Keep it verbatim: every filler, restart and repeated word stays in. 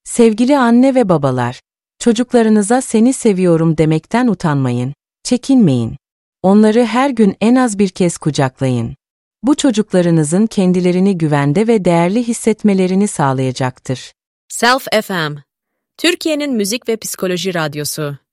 Sevgili anne ve babalar, çocuklarınıza seni seviyorum demekten utanmayın, çekinmeyin. Onları her gün en az bir kez kucaklayın. Bu çocuklarınızın kendilerini güvende ve değerli hissetmelerini sağlayacaktır. Self F M, Türkiye'nin müzik ve psikoloji radyosu.